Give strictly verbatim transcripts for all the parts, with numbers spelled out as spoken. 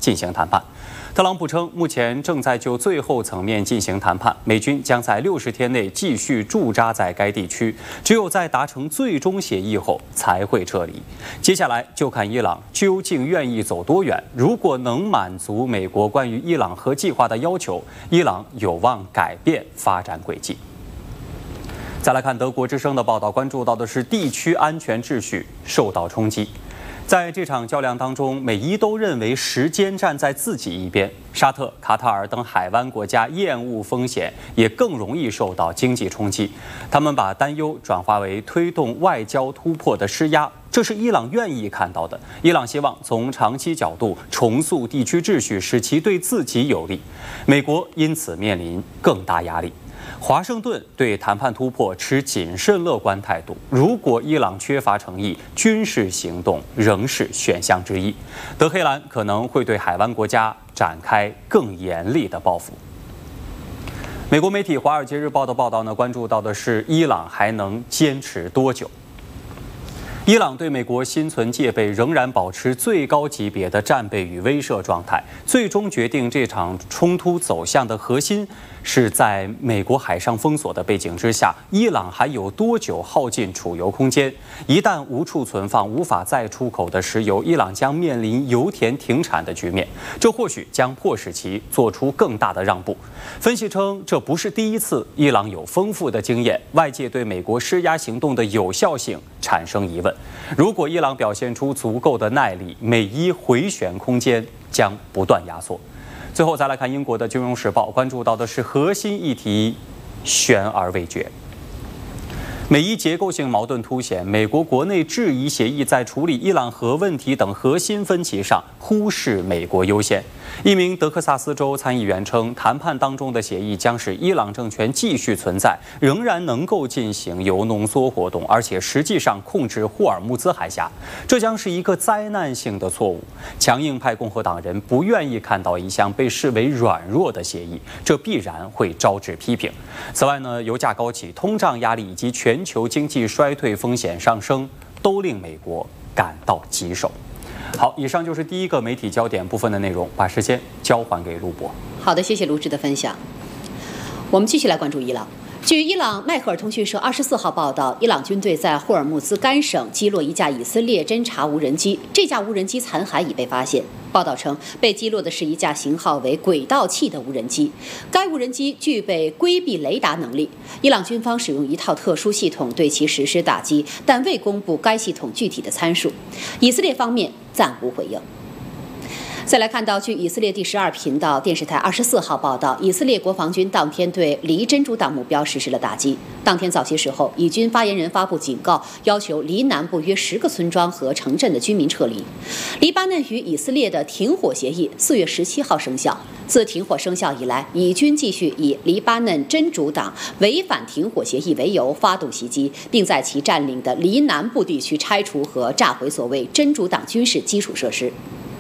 进行谈判。特朗普称，目前正在就最后层面进行谈判，美军将在六十天内继续驻扎在该地区，只有在达成最终协议后才会撤离。接下来就看伊朗究竟愿意走多远。如果能满足美国关于伊朗核计划的要求，伊朗有望改变发展轨迹。再来看德国之声的报道，关注到的是地区安全秩序受到冲击。在这场较量当中，美伊都认为时间站在自己一边。沙特、卡塔尔等海湾国家厌恶风险，也更容易受到经济冲击。他们把担忧转化为推动外交突破的施压，这是伊朗愿意看到的。伊朗希望从长期角度重塑地区秩序，使其对自己有利。美国因此面临更大压力。华盛顿对谈判突破持谨慎乐观态度。如果伊朗缺乏诚意，军事行动仍是选项之一。德黑兰可能会对海湾国家展开更严厉的报复。美国媒体《华尔街日报》的报道呢，关注到的是伊朗还能坚持多久？伊朗对美国心存戒备，仍然保持最高级别的战备与威慑状态。最终决定这场冲突走向的核心，是在美国海上封锁的背景之下，伊朗还有多久耗尽储油空间？一旦无处存放、无法再出口的石油，伊朗将面临油田停产的局面。这或许将迫使其做出更大的让步。分析称，这不是第一次，伊朗有丰富的经验，外界对美国施压行动的有效性产生疑问。如果伊朗表现出足够的耐力，美伊回旋空间将不断压缩。最后再来看英国的《金融时报》，关注到的是核心议题悬而未决。美伊结构性矛盾凸显，美国国内质疑协议在处理伊朗核问题等核心分歧上忽视美国优先。一名德克萨斯州参议员称，谈判当中的协议将使伊朗政权继续存在，仍然能够进行铀浓缩活动，而且实际上控制霍尔木兹海峡。这将是一个灾难性的错误。强硬派共和党人不愿意看到一项被视为软弱的协议，这必然会招致批评。此外呢，油价高企、通胀压力以及全球经济衰退风险上升，都令美国感到棘手。好，以上就是第一个媒体焦点部分的内容，把时间交还给陆博。 好的，谢谢卢志的分享。我们继续来关注伊朗。据伊朗迈赫尔通讯社二十四号报道，伊朗军队在霍尔木兹干省击落一架以色列侦察无人机，这架无人机残骸已被发现。报道称，被击落的是一架型号为轨道器的无人机，该无人机具备规避雷达能力。伊朗军方使用一套特殊系统对其实施打击，但未公布该系统具体的参数。以色列方面暂无回应。再来看到，据以色列第十二频道电视台二十四号报道，以色列国防军当天对离真主党目标实施了打击。当天早些时候，以军发言人发布警告，要求离南部约十个村庄和城镇的居民撤离。黎巴嫩与以色列的停火协议四月十七号生效。自停火生效以来，以军继续以黎巴嫩真主党违反停火协议为由发动袭击，并在其占领的离南部地区拆除和炸毁所谓真主党军事基础设施。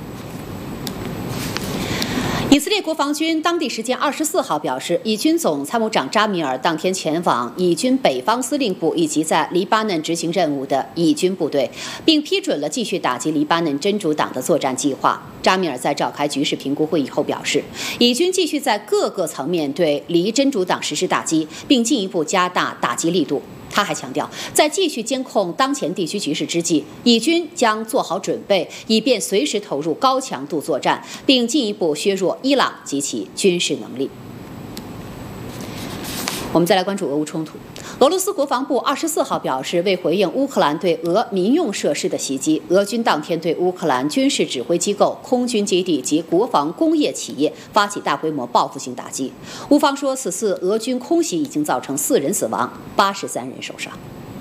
以色列国防军当地时间二十四号表示，以军总参谋长扎米尔当天前往以军北方司令部以及在黎巴嫩执行任务的以军部队，并批准了继续打击黎巴嫩真主党的作战计划。扎米尔在召开局势评估会议后表示，以军继续在各个层面对黎真主党实施打击，并进一步加大打击力度。他还强调，在继续监控当前地区局势之际，以军将做好准备，以便随时投入高强度作战，并进一步削弱伊朗及其军事能力。我们再来关注俄乌冲突。俄罗斯国防部二十四号表示，为回应乌克兰对俄民用设施的袭击，俄军当天对乌克兰军事指挥机构、空军基地及国防工业企业发起大规模报复性打击。乌方说，此次俄军空袭已经造成四人死亡，八十三人受伤。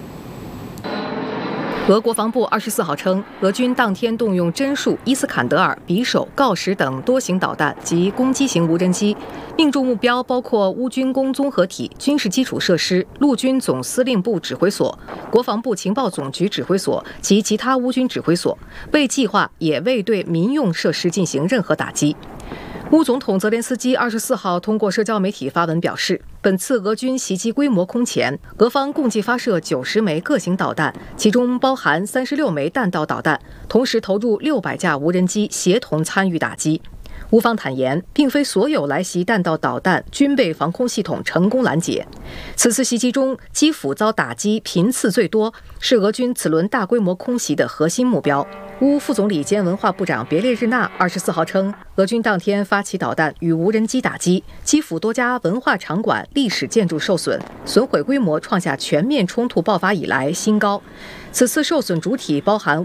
俄国防部二十四号称，俄军当天动用真数、伊斯坎德尔、匕首、锆石等多型导弹及攻击型无人机，命中目标包括乌军工综合体、军事基础设施、陆军总司令部指挥所、国防部情报总局指挥所及其他乌军指挥所，未计划也未对民用设施进行任何打击。乌总统泽连斯基二十四号通过社交媒体发文表示，本次俄军袭击规模空前，俄方共计发射九十枚各型导弹，其中包含三十六枚弹道导弹，同时投入六百架无人机协同参与打击。 乌方坦言，并非所有来袭弹道导弹均被防空系统成功拦截。此次袭击中，基辅遭打击频次最多，是俄军此轮大规模空袭的核心目标。乌副总理兼文化部长别列日纳二十四号称，俄军当天发起导弹与无人机打击，基辅多家文化场馆、历史建筑受损，损毁规模创下全面冲突爆发以来新高。此次受损主体包含